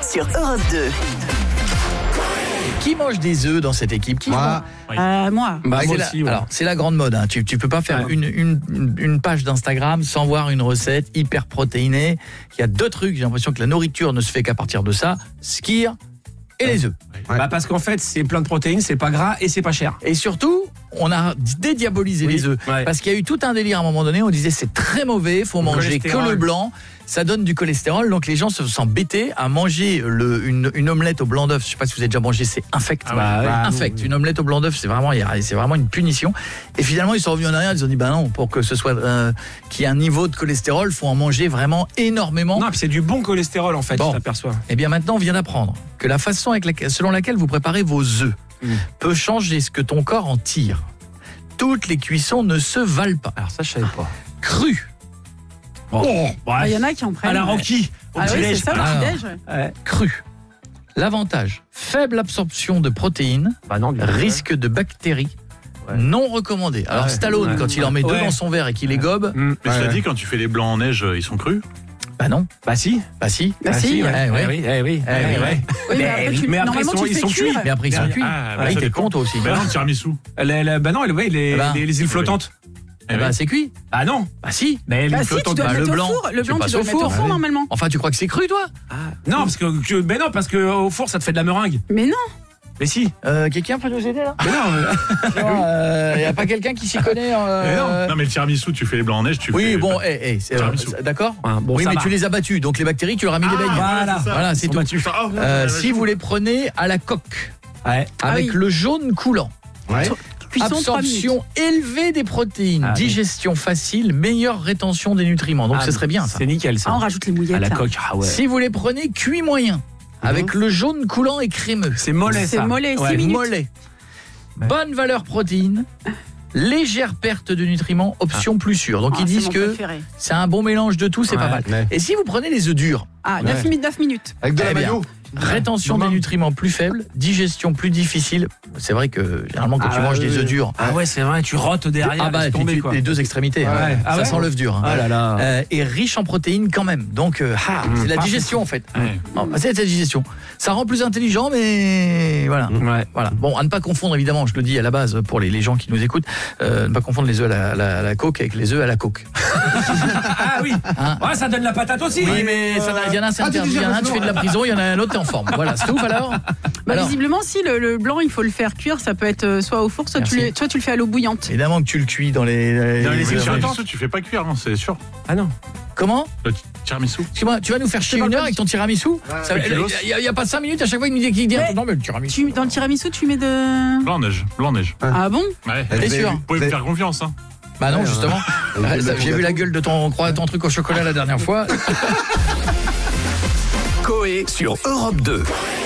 sur Europe 2. Qui mange des œufs dans cette équipe? Moi. Moi. Bah, moi aussi, ouais. Alors, c'est la grande mode. Hein. Tu peux pas faire une page d'Instagram sans voir une recette hyper protéinée. Il y a 2 trucs. J'ai l'impression que la nourriture ne se fait qu'à partir de ça. Skyr et les œufs. Bah parce qu'en fait, c'est plein de protéines, c'est pas gras et c'est pas cher. Et surtout, on a dédiabolisé les œufs. Ouais. Parce qu'il y a eu tout un délire à un moment donné. On disait c'est très mauvais, faut manger que le blanc. Ça donne du cholestérol, donc les gens se sentent bêtés à manger une omelette au blanc d'œuf. Je sais pas si vous avez déjà mangé, c'est infect. Infect. Une omelette au blanc d'œuf, c'est vraiment une punition. Et finalement, ils sont revenus en arrière, ils ont dit bah non, pour que ce soit qu'il y ait un niveau de cholestérol, faut en manger vraiment énormément. Non, puis c'est du bon cholestérol en fait, Bon. tu t'aperçois. Et bien maintenant, on vient d'apprendre que la façon selon laquelle vous préparez vos œufs peut changer ce que ton corps en tire. Toutes les cuissons ne se valent pas. Alors ça, je savais pas. Cru. Il y en a qui en prennent. À la Rocky, au Ah oui, petit-déj. c'est ça, Ah. le petit-déj. Ouais. Cru. L'avantage, faible absorption de protéines, Bah non, du risque de bactéries, non recommandé. Alors Ouais. Stallone, quand il en met 2 Ouais. dans son verre et qu'il les gobe, Mais cela dit, quand tu fais les blancs en neige, ils sont crus. bah non, Bah si. bah si. Bah si. ouais. ouais. Oui, oui, oui. Oui, mais après, mais après, normalement, tu ils fais sont cuire. cuits. Mais après ils sont Ah, cuits. bah, Oui, ça t'es dépend. con toi aussi. Bah non, tiramisu. Bah non, Eh ben, les îles flottantes. Eh ben, c'est cuit. Ah non. Bah si. Mais Bah les si, tu flottantes. dois bah, le le mettre blanc, au four. Le tu blanc, passes tu dois au le mettre au four. four normalement. Enfin, tu crois que c'est cru toi? Non, parce que au four, ça te fait de la meringue. Mais non. Mais si. Quelqu'un peut nous aider là? Mais non. Il y a pas quelqu'un qui s'y connaît Non, mais le tiramisu, tu fais les blancs en neige, tu Oui, fais. bon, Tiramisu. d'accord. Bon, Oui, ça mais va. tu les as battus, donc les bactéries, tu leur as mis des beignes. Voilà, c'est tout. Si vous les prenez à la coque, Ouais. avec oui. le jaune coulant, Cuisson 3 minutes. absorption élevée des protéines, Ah, oui. digestion facile, meilleure rétention des nutriments. Donc ce serait bien ça. C'est nickel ça. Ah, on rajoute les mouillettes. À la là. coque. Ah ouais. Si vous les prenez cuits moyens, avec le jaune coulant et crémeux, C'est mollet ça. C'est mollet, 6 Ouais. minutes. mollet, bonne valeur protéine, légère perte de nutriments, option plus sûre. Donc Ah, ils c'est disent mon que préféré. c'est un bon mélange de tout, c'est pas mal. Ouais. Et si vous prenez les œufs durs, Ah, 9 minutes. Avec de la Eh bien, mayo. rétention des nutriments plus faible, digestion plus difficile. C'est vrai que généralement quand tu manges des œufs durs, Ah ouais, c'est vrai, tu rotes derrière. ah bah laisse tomber, quoi. les 2 extrémités, Ouais. hein. Ah Ça ouais. sent l'œuf dur. Hein. Ah là là. Et riche en protéines quand même. Donc c'est la parfait. digestion en fait. Ouais. Bon, bah, c'est la digestion. Ça rend plus intelligent, mais voilà. Ouais. Voilà. Bon, à ne pas confondre évidemment, je le dis à la base pour les gens qui nous écoutent, ne pas confondre les œufs à la coque avec les œufs à la coque. Ah oui. Hein. Ouais, ça donne la patate aussi. Oui, mais il y en a un c'est interdit, il y en a un tu fais de la prison, il y en a un autre t'es en forme. Voilà, c'est tout alors. Bah, Alors, visiblement, si le blanc, il faut le faire cuire, ça peut être soit au four, soit tu Merci. le fais à l'eau bouillante. évidemment que tu le cuis dans les Dans les les- tiramisu, tu fais pas cuire, hein, c'est sûr. Ah non. Comment? Le tiramisu. Excuse-moi, tu vas nous faire chier une heure avec ton tiramisu? Il y a pas 5 minutes à chaque fois il nous dit Mais- non mais le tiramisu. Dans le tiramisu, tu mets de. Blanc en neige. Blanc en neige. Ah bon? Ouais. T'es sûr? Vous pouvez me faire confiance, hein. Bah non justement. J'ai vu la gueule de ton truc au chocolat la dernière fois. Coé sur Europe 2.